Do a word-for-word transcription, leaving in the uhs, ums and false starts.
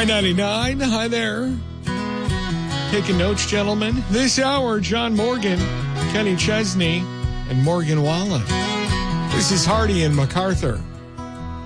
nine ninety-nine. Hi there. Taking notes, gentlemen. This hour, John Morgan, Kenny Chesney, and Morgan Wallen. This is Hardy and MacArthur.